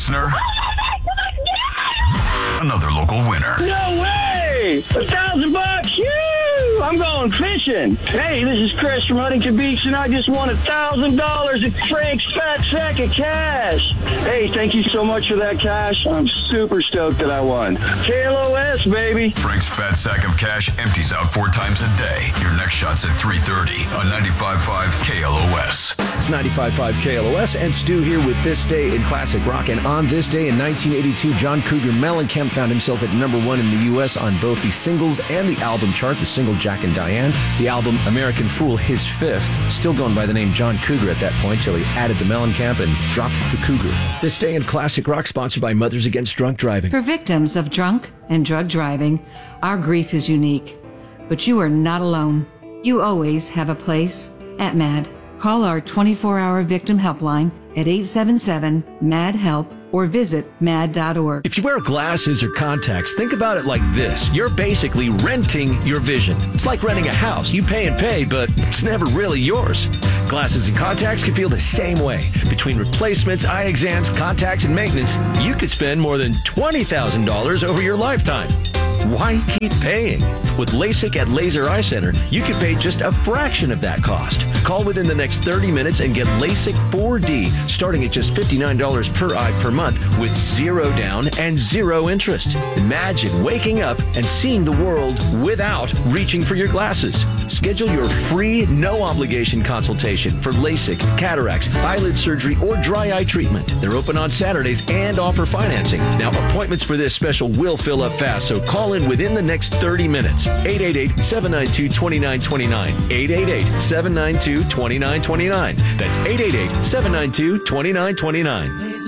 listener, another local winner. No way! $1,000? Woo! I'm going fishing. Hey, this is Chris from Huntington Beach, and I just won $1,000 at Frank's Fat Sack of Cash. Hey, thank you so much for that cash. I'm super stoked that I won. KLOS, baby. Frank's Fat Sack of Cash empties out 4 times a day. Your next shot's at 3:30 on 95.5 KLOS. It's 95.5 KLOS, and Stu here with This Day in Classic Rock. And on this day in 1982, John Cougar Mellencamp found himself at number 1 in the U.S. on both the singles and the album chart. The single, Jack and Diane. The album, American Fool, his 5th. Still going by the name John Cougar at that point, till he added the Mellencamp and dropped the Cougar. This Day in Classic Rock, sponsored by Mothers Against Drunk Driving. For victims of drunk and drug driving, our grief is unique. But you are not alone. You always have a place at MAD. Call our 24-hour victim helpline at 877-MAD-HELP or visit mad.org. If you wear glasses or contacts, think about it like this. You're basically renting your vision. It's like renting a house. You pay and pay, but it's never really yours. Glasses and contacts can feel the same way. Between replacements, eye exams, contacts, and maintenance, you could spend more than $20,000 over your lifetime. Why keep paying? With LASIK at Laser Eye Center, you can pay just a fraction of that cost. Call within the next 30 minutes and get LASIK 4D, starting at just $59 per eye per month with 0 down and 0 interest. Imagine waking up and seeing the world without reaching for your glasses. Schedule your free, no-obligation consultation for LASIK, cataracts, eyelid surgery, or dry eye treatment. They're open on Saturdays and offer financing. Now, appointments for this special will fill up fast, so call in within the next 30 minutes. 888-792-2929. 888-792-2929. That's 888-792-2929.